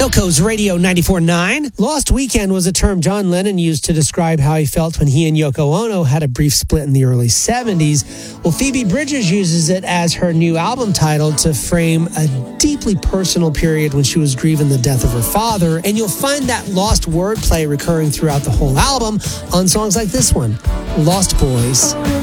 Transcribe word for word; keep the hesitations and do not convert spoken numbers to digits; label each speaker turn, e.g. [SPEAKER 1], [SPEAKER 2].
[SPEAKER 1] Wilco's Radio ninety-four point nine. Lost Weekend was a term John Lennon used to describe how he felt when he and Yoko Ono had a brief split in the early seventies. Well, Phoebe Bridgers uses it as her new album title to frame a deeply personal period when she was grieving the death of her father. And you'll find that lost wordplay recurring throughout the whole album on songs like this one, Lost Boys.